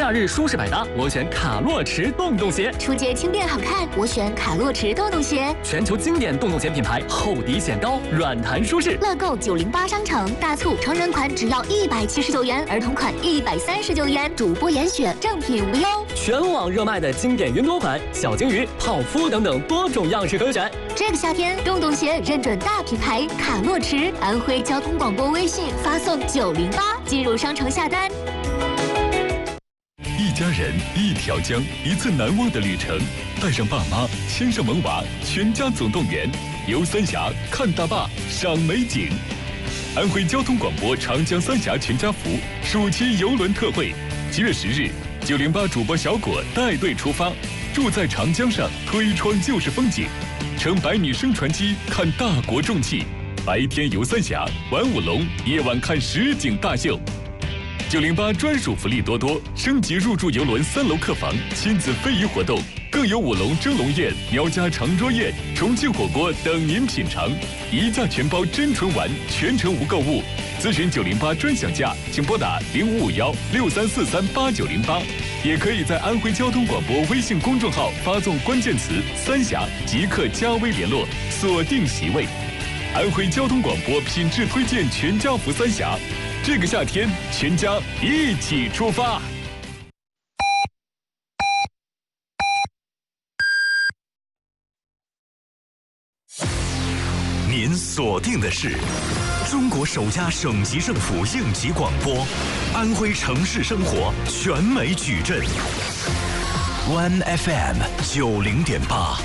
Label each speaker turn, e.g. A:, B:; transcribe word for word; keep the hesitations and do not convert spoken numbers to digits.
A: 夏日舒适百搭，我选卡洛驰洞洞鞋；
B: 出街轻便好看，我选卡洛驰洞洞鞋。
A: 全球经典洞洞鞋品牌，厚底显高，软弹舒适。
B: 乐购九零八商城大促，成人款只要一百七十九元，儿童款一百三十九元，主播严选，正品无忧。
A: 全网热卖的经典云朵款、小金鱼、泡芙等等多种样式可选。
B: 这个夏天，洞洞鞋认准大品牌卡洛驰，安徽交通广播微信发送九零八进入商城下单。
C: 一家人，一条江，一次难忘的旅程。带上爸妈，牵上萌娃，全家总动员，游三峡，看大坝，赏美景。安徽交通广播长江三峡全家福暑期游轮特惠，七月十日，九零八主播小果带队出发，住在长江上，推窗就是风景，乘百米升船机看大国重器，白天游三峡，玩舞龙，夜晚看实景大秀。九零八专属福利多多，升级入住游轮三楼客房，亲子非遗活动，更有舞龙蒸笼宴、苗家长桌宴、重庆火锅等您品尝，一价全包真纯玩，全程无购物。咨询九零八专享价，请拨打零五五幺六三四三八九零八，也可以在安徽交通广播微信公众号发送关键词“三峡”即刻加微联络，锁定席位。安徽交通广播品质推荐全家福三峡。这个夏天，全家一起出发。
D: 您锁定的是中国首家省级政府应急广播，安徽城市生活全美矩阵 ，One F M 九零点八。